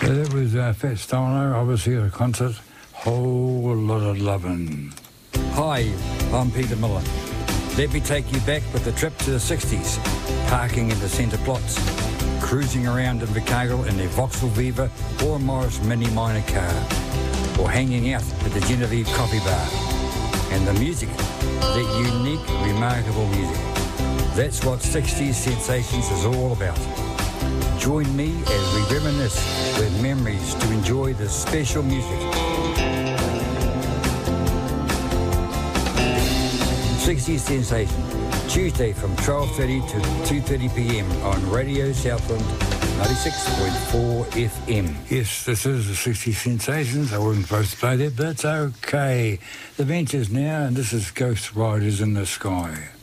That was Fat Stoner, obviously at a concert. Whole lot of lovin'. Hi, I'm Peter Miller. Let me take you back with a trip to the 60s, parking in the centre plots, cruising around in Invercargill in their Vauxhall Viva or Morris Mini Minor car, or hanging out at the Genevieve Coffee Bar. And the music, that unique, remarkable music. That's what 60s Sensations is all about. Join me as we reminisce with memories to enjoy this special music. 60s Sensation, Tuesday from 12:30 to 2:30 p.m. on Radio Southland 96.4 FM. Yes, this is the 60s Sensations. I wasn't supposed to play that, but that's okay. The Ventures now, and this is Ghost Riders in the Sky.